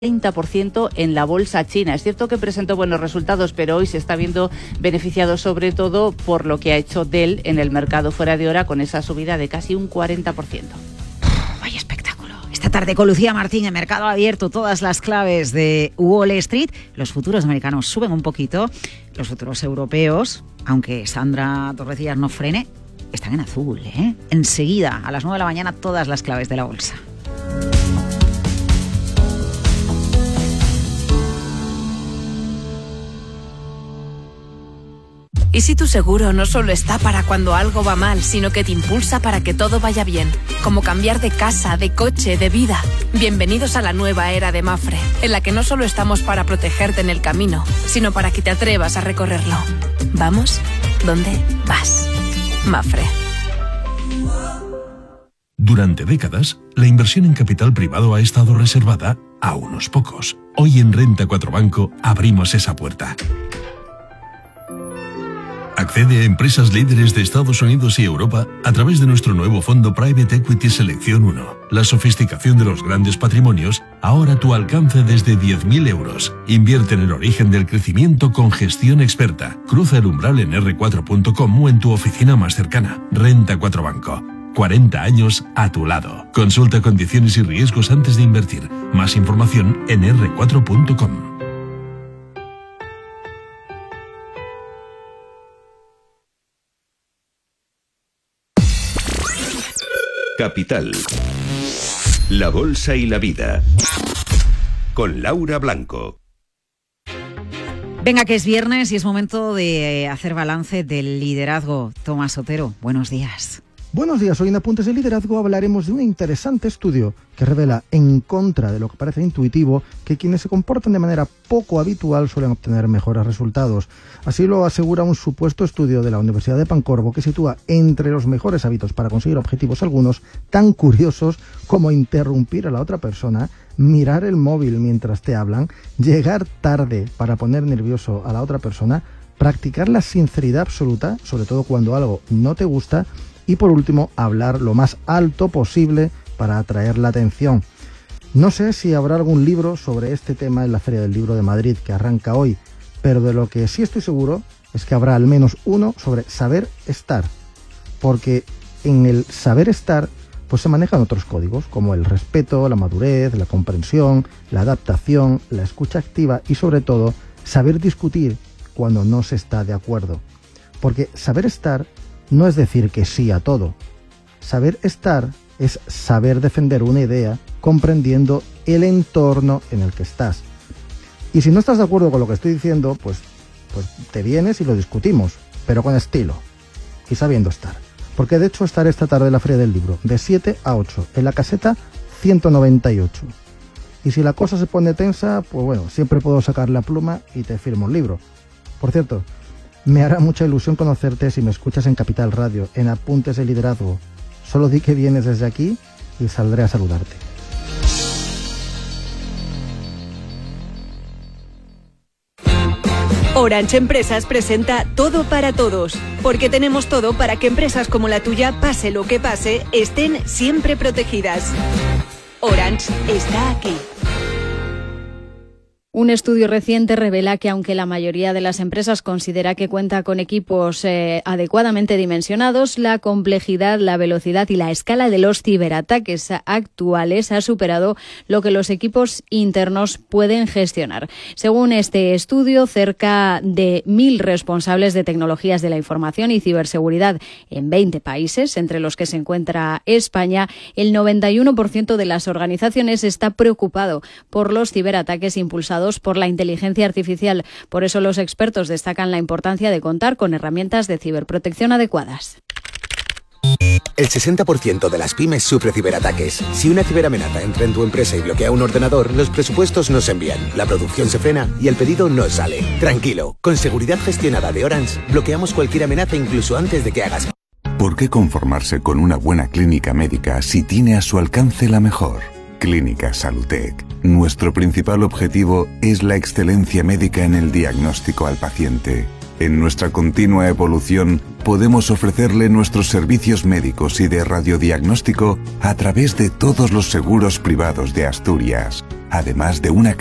30% en la bolsa china. Es cierto que presentó buenos resultados, pero hoy se está viendo beneficiado sobre todo por lo que ha hecho Dell en el mercado fuera de hora, con esa subida de casi un 40%. ¡Vaya espectáculo! Esta tarde con Lucía Martín en Mercado Abierto, todas las claves de Wall Street. Los futuros americanos suben un poquito, los futuros europeos, aunque Sandra Torrecillas no frene, están en azul, ¿eh? Enseguida, a las 9 de la mañana, todas las claves de la bolsa. ¿Y si tu seguro no solo está para cuando algo va mal, sino que te impulsa para que todo vaya bien? Como cambiar de casa, de coche, de vida. Bienvenidos a la nueva era de Mapfre, en la que no solo estamos para protegerte en el camino, sino para que te atrevas a recorrerlo. ¿Vamos? ¿Dónde vas? Mapfre. Durante décadas, la inversión en capital privado ha estado reservada a unos pocos. Hoy en Renta 4 Banco abrimos esa puerta. Accede a empresas líderes de Estados Unidos y Europa a través de nuestro nuevo fondo Private Equity Selección 1. La sofisticación de los grandes patrimonios, ahora a tu alcance desde 10.000 euros. Invierte en el origen del crecimiento con gestión experta. Cruza el umbral en r4.com o en tu oficina más cercana. Renta 4 Banco. 40 años a tu lado. Consulta condiciones y riesgos antes de invertir. Más información en r4.com. Capital, la bolsa y la vida, con Laura Blanco. Venga, que es viernes y es momento de hacer balance del liderazgo. Tomás Otero, buenos días. Buenos días, hoy en Apuntes de Liderazgo hablaremos de un interesante estudio que revela, en contra de lo que parece intuitivo, que quienes se comportan de manera poco habitual suelen obtener mejores resultados. Así lo asegura un supuesto estudio de la Universidad de Pancorbo que sitúa entre los mejores hábitos para conseguir objetivos algunos tan curiosos como interrumpir a la otra persona, mirar el móvil mientras te hablan, llegar tarde para poner nervioso a la otra persona, practicar la sinceridad absoluta, sobre todo cuando algo no te gusta, y por último, hablar lo más alto posible para atraer la atención. No sé si habrá algún libro sobre este tema en la Feria del Libro de Madrid que arranca hoy, pero de lo que sí estoy seguro es que habrá al menos uno sobre saber estar, porque en el saber estar pues se manejan otros códigos como el respeto, la madurez, la comprensión, la adaptación, la escucha activa y sobre todo saber discutir cuando no se está de acuerdo. Porque saber estar no es decir que sí a todo. Saber estar es saber defender una idea comprendiendo el entorno en el que estás. Y si no estás de acuerdo con lo que estoy diciendo, pues te vienes y lo discutimos, pero con estilo y sabiendo estar. Porque de hecho estaré esta tarde en la Feria del Libro, de 7 a 8, en la caseta 198. Y si la cosa se pone tensa, pues bueno, siempre puedo sacar la pluma y te firmo un libro. Por cierto, me hará mucha ilusión conocerte si me escuchas en Capital Radio, en Apuntes de Liderazgo. Solo di que vienes desde aquí y saldré a saludarte. Orange Empresas presenta Todo para Todos, porque tenemos todo para que empresas como la tuya, pase lo que pase, estén siempre protegidas. Orange está aquí. Un estudio reciente revela que aunque la mayoría de las empresas considera que cuenta con equipos adecuadamente dimensionados, la complejidad, la velocidad y la escala de los ciberataques actuales ha superado lo que los equipos internos pueden gestionar. Según este estudio, cerca de 1.000 responsables de tecnologías de la información y ciberseguridad en 20 países, entre los que se encuentra España, el 91% de las organizaciones está preocupado por los ciberataques impulsados por la inteligencia artificial. Por eso los expertos destacan la importancia de contar con herramientas de ciberprotección adecuadas. El 60% de las pymes sufre ciberataques. Si una ciberamenaza entra en tu empresa y bloquea un ordenador, los presupuestos no se envían, la producción se frena y el pedido no sale. Tranquilo, con seguridad gestionada de Orange, bloqueamos cualquier amenaza incluso antes de que hagas. ¿Por qué conformarse con una buena clínica médica si tiene a su alcance la mejor? Clínica Salutec. Nuestro principal objetivo es la excelencia médica en el diagnóstico al paciente. En nuestra continua evolución, podemos ofrecerle nuestros servicios médicos y de radiodiagnóstico a través de todos los seguros privados de Asturias. además de una